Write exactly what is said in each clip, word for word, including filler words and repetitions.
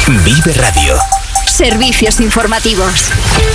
Vive Radio. Servicios informativos.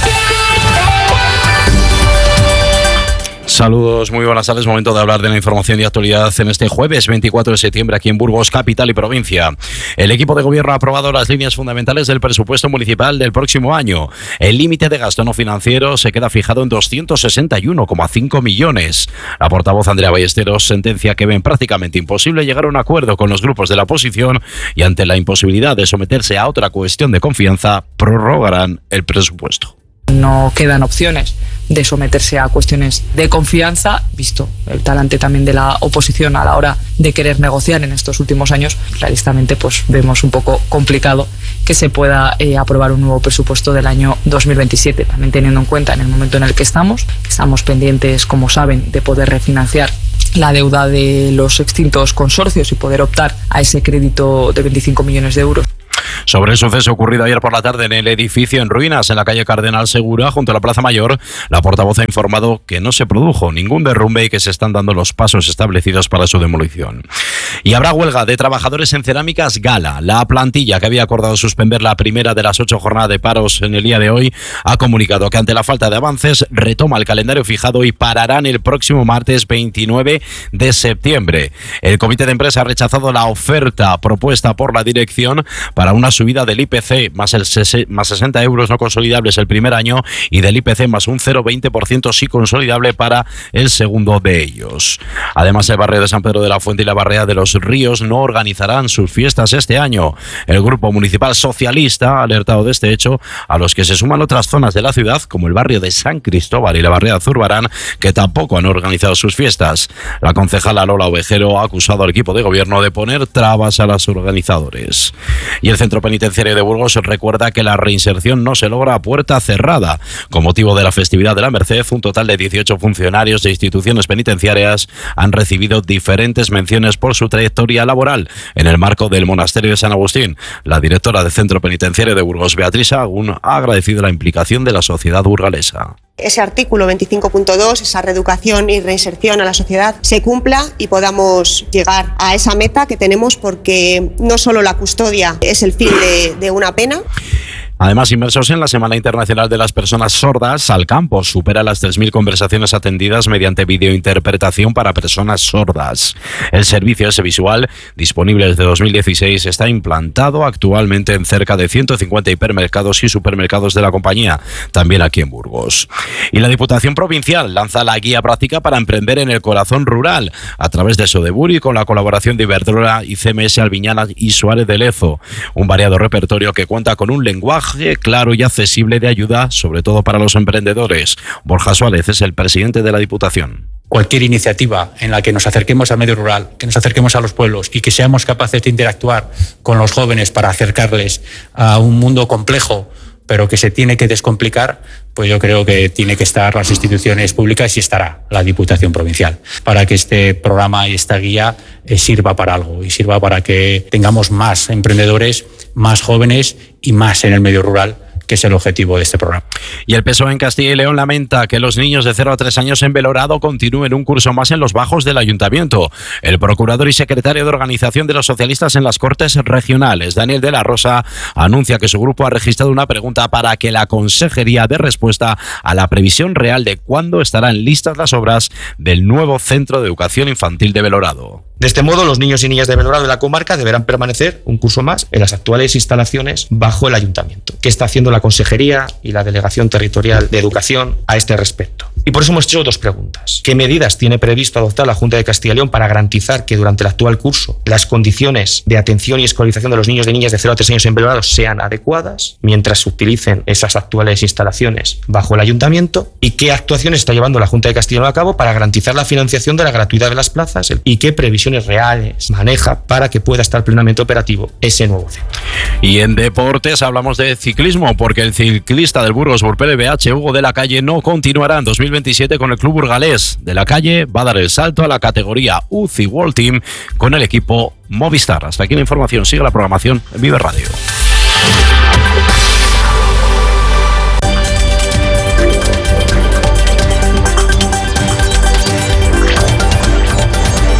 Saludos, muy buenas tardes. Momento de hablar de la información y actualidad en este jueves veinticuatro de septiembre aquí en Burgos, capital y provincia. El equipo de gobierno ha aprobado las líneas fundamentales del presupuesto municipal del próximo año. El límite de gasto no financiero se queda fijado en doscientos sesenta y uno coma cinco millones. La portavoz Andrea Ballesteros sentencia que ven prácticamente imposible llegar a un acuerdo con los grupos de la oposición y ante la imposibilidad de someterse a otra cuestión de confianza, prorrogarán el presupuesto. No quedan opciones de someterse a cuestiones de confianza, visto el talante también de la oposición a la hora de querer negociar en estos últimos años. Claramente pues vemos un poco complicado que se pueda eh, aprobar un nuevo presupuesto del año dos mil veintisiete, también teniendo en cuenta en el momento en el que estamos, estamos pendientes, como saben, de poder refinanciar la deuda de los extintos consorcios y poder optar a ese crédito de veinticinco millones de euros. Sobre el suceso ocurrido ayer por la tarde en el edificio en ruinas en la calle Cardenal Segura, junto a la Plaza Mayor, la portavoz ha informado que no se produjo ningún derrumbe y que se están dando los pasos establecidos para su demolición. Y habrá huelga de trabajadores en Cerámicas Gala. La plantilla, que había acordado suspender la primera de las ocho jornadas de paros en el día de hoy, ha comunicado que ante la falta de avances retoma el calendario fijado y pararán el próximo martes veintinueve de septiembre. El comité de empresa ha rechazado la oferta propuesta por la dirección para una subida del I P C más el más sesenta euros no consolidables el primer año y del I P C más un cero coma veinte por ciento sí consolidable para el segundo de ellos. Además, el barrio de San Pedro de la Fuente y la barrera de los Ríos no organizarán sus fiestas este año. El Grupo Municipal Socialista ha alertado de este hecho, a los que se suman otras zonas de la ciudad, como el barrio de San Cristóbal y la barriada Zurbarán, que tampoco han organizado sus fiestas. La concejala Lola Ovejero ha acusado al equipo de gobierno de poner trabas a los organizadores. Y el Centro Penitenciario de Burgos recuerda que la reinserción no se logra a puerta cerrada. Con motivo de la festividad de la Merced, un total de dieciocho funcionarios de instituciones penitenciarias han recibido diferentes menciones por su trayectoria laboral en el marco del Monasterio de San Agustín. La directora del Centro Penitenciario de Burgos, Beatriz Agún, ha agradecido la implicación de la sociedad burgalesa. Ese artículo veinticinco punto dos, esa reeducación y reinserción a la sociedad, se cumpla y podamos llegar a esa meta que tenemos, porque no solo la custodia es el fin de, de una pena. Además, inmersos en la Semana Internacional de las Personas Sordas, Alcampos supera las tres mil conversaciones atendidas mediante videointerpretación para personas sordas. El servicio ese visual, disponible desde dos mil dieciséis, está implantado actualmente en cerca de ciento cincuenta hipermercados y supermercados de la compañía, también aquí en Burgos. Y la Diputación Provincial lanza la guía práctica para emprender en el corazón rural, a través de Sodeburi, con la colaboración de Iberdrola y C M S Albiñana y Suárez de Lezo. Un variado repertorio que cuenta con un lenguaje claro y accesible de ayuda, sobre todo para los emprendedores. Borja Suárez es el presidente de la Diputación. Cualquier iniciativa en la que nos acerquemos al medio rural, que nos acerquemos a los pueblos y que seamos capaces de interactuar con los jóvenes para acercarles a un mundo complejo, pero que se tiene que descomplicar, pues yo creo que tiene que estar las instituciones públicas y estará la Diputación Provincial, para que este programa y esta guía eh, sirva para algo y sirva para que tengamos más emprendedores, más jóvenes y más en el medio rural, que es el objetivo de este programa. Y el P S O E en Castilla y León lamenta que los niños de cero a tres años en Belorado continúen un curso más en los bajos del Ayuntamiento. El procurador y secretario de Organización de los Socialistas en las Cortes Regionales, Daniel de la Rosa, anuncia que su grupo ha registrado una pregunta para que la Consejería dé respuesta a la previsión real de cuándo estarán listas las obras del nuevo Centro de Educación Infantil de Belorado. De este modo, los niños y niñas de Belorado y la comarca deberán permanecer un curso más en las actuales instalaciones bajo el Ayuntamiento. ¿Qué está haciendo la Consejería y la Delegación Territorial de Educación a este respecto? Y por eso hemos hecho dos preguntas. ¿Qué medidas tiene previsto adoptar la Junta de Castilla y León para garantizar que durante el actual curso las condiciones de atención y escolarización de los niños y niñas de cero a tres años en Belorado sean adecuadas mientras se utilicen esas actuales instalaciones bajo el Ayuntamiento? ¿Y qué actuaciones está llevando la Junta de Castilla y León a cabo para garantizar la financiación de la gratuidad de las plazas? ¿Y qué previsiones reales maneja para que pueda estar plenamente operativo ese nuevo centro? Y en deportes hablamos de ciclismo, porque el ciclista del Burgos Burpele B H, Hugo de la Calle, no continuará en dos mil veintisiete con el club burgalés. De la Calle va a dar el salto a la categoría U C I World Team con el equipo Movistar. Hasta aquí la información. Sigue la programación en Vive Radio.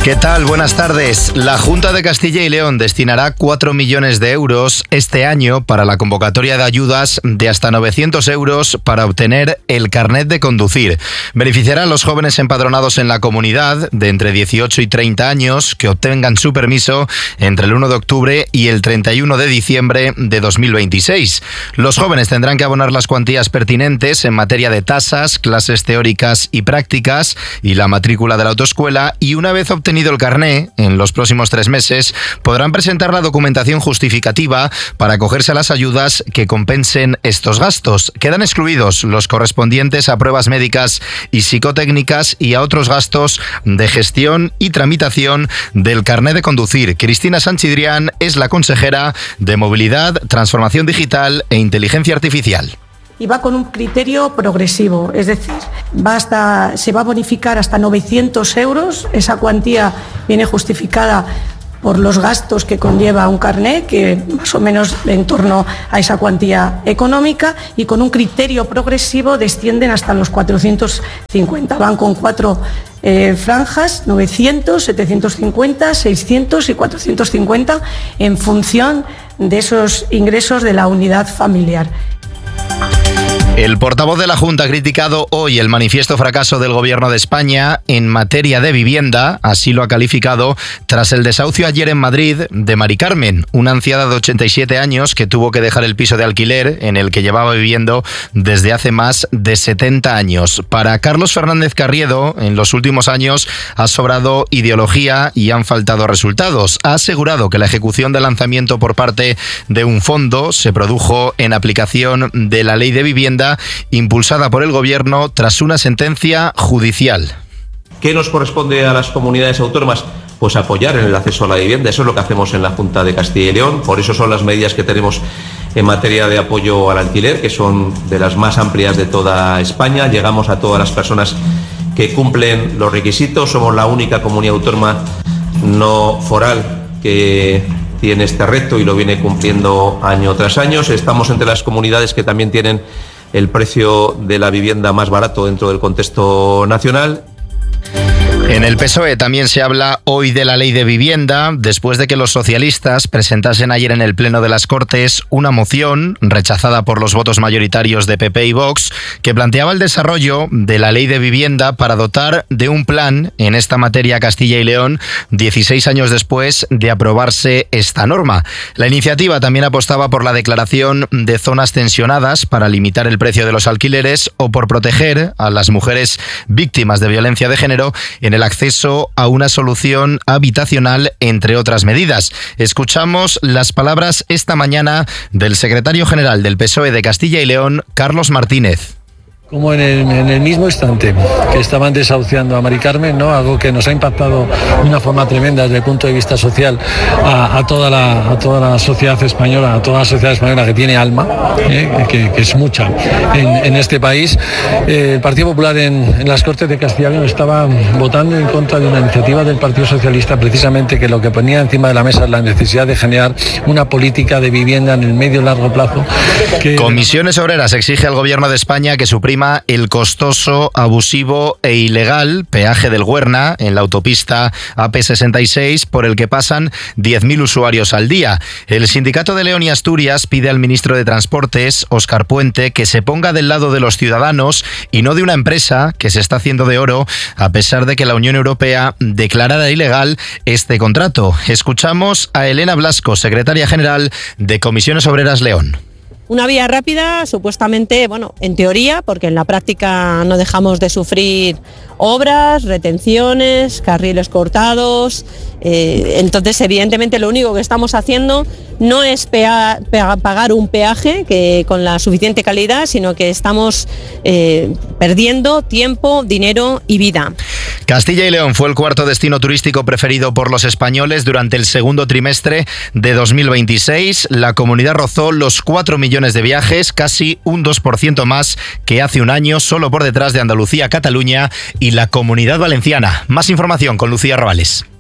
¿Qué tal? Buenas tardes. La Junta de Castilla y León destinará cuatro millones de euros este año para la convocatoria de ayudas de hasta novecientos euros para obtener el carnet de conducir. Beneficiará a los jóvenes empadronados en la comunidad de entre dieciocho y treinta años que obtengan su permiso entre el uno de octubre y el treinta y uno de diciembre de dos mil veintiséis. Los jóvenes tendrán que abonar las cuantías pertinentes en materia de tasas, clases teóricas y prácticas y la matrícula de la autoescuela, y una vez obtenido el carné, en los próximos tres meses, podrán presentar la documentación justificativa para acogerse a las ayudas que compensen estos gastos. Quedan excluidos los correspondientes a pruebas médicas y psicotécnicas y a otros gastos de gestión y tramitación del carné de conducir. Cristina Sanchidrián es la consejera de Movilidad, Transformación Digital e Inteligencia Artificial. Y va con un criterio progresivo, es decir, va hasta, se va a bonificar hasta novecientos euros, esa cuantía viene justificada por los gastos que conlleva un carné, que más o menos en torno a esa cuantía económica, y con un criterio progresivo descienden hasta los cuatrocientos cincuenta, van con cuatro eh, franjas, novecientos, setecientos cincuenta, seiscientos y cuatrocientos cincuenta, en función de esos ingresos de la unidad familiar. El portavoz de la Junta ha criticado hoy el manifiesto fracaso del Gobierno de España en materia de vivienda, así lo ha calificado tras el desahucio ayer en Madrid de Mari Carmen, una anciana de ochenta y siete años que tuvo que dejar el piso de alquiler en el que llevaba viviendo desde hace más de setenta años. Para Carlos Fernández Carriedo, en los últimos años ha sobrado ideología y han faltado resultados. Ha asegurado que la ejecución del lanzamiento por parte de un fondo se produjo en aplicación de la Ley de Vivienda impulsada por el Gobierno tras una sentencia judicial. ¿Qué nos corresponde a las comunidades autónomas? Pues apoyar en el acceso a la vivienda. Eso es lo que hacemos en la Junta de Castilla y León. Por eso son las medidas que tenemos en materia de apoyo al alquiler, que son de las más amplias de toda España. Llegamos a todas las personas que cumplen los requisitos. Somos la única comunidad autónoma no foral que tiene este reto y lo viene cumpliendo año tras año. Estamos entre las comunidades que también tienen el precio de la vivienda más barato dentro del contexto nacional. En el P S O E también se habla hoy de la Ley de Vivienda, después de que los socialistas presentasen ayer en el Pleno de las Cortes una moción, rechazada por los votos mayoritarios de P P y Vox, que planteaba el desarrollo de la Ley de Vivienda para dotar de un plan en esta materia a Castilla y León, dieciséis años después de aprobarse esta norma. La iniciativa también apostaba por la declaración de zonas tensionadas para limitar el precio de los alquileres o por proteger a las mujeres víctimas de violencia de género en el acceso a una solución habitacional, entre otras medidas. Escuchamos las palabras esta mañana del secretario general del P S O E de Castilla y León, Carlos Martínez. Como en el, en el mismo instante que estaban desahuciando a Mari Carmen, ¿no? Algo que nos ha impactado de una forma tremenda desde el punto de vista social a, a, toda, la, a toda la sociedad española, a toda la sociedad española que tiene alma, ¿eh? que, que es mucha en, en este país. Eh, el Partido Popular en, en las Cortes de Castilla y León estaba votando en contra de una iniciativa del Partido Socialista, precisamente que lo que ponía encima de la mesa es la necesidad de generar una política de vivienda en el medio y largo plazo. Que... Comisiones Obreras exige al Gobierno de España que suprima el costoso, abusivo e ilegal peaje del Güerna en la autopista A P sesenta y seis, por el que pasan diez mil usuarios al día. El Sindicato de León y Asturias pide al ministro de Transportes, Óscar Puente, que se ponga del lado de los ciudadanos y no de una empresa que se está haciendo de oro, a pesar de que la Unión Europea declarara ilegal este contrato. Escuchamos a Elena Blasco, secretaria general de Comisiones Obreras León. Una vía rápida, supuestamente, bueno, en teoría, porque en la práctica no dejamos de sufrir obras, retenciones, carriles cortados. Eh, entonces, evidentemente, lo único que estamos haciendo no es pea, pea, pagar un peaje que con la suficiente calidad, sino que estamos eh, perdiendo tiempo, dinero y vida. Castilla y León fue el cuarto destino turístico preferido por los españoles durante el segundo trimestre de dos mil veintiséis. La comunidad rozó los cuatro millones de viajes, casi un dos por ciento más que hace un año, solo por detrás de Andalucía, Cataluña y la Comunidad Valenciana. Más información con Lucía Robales.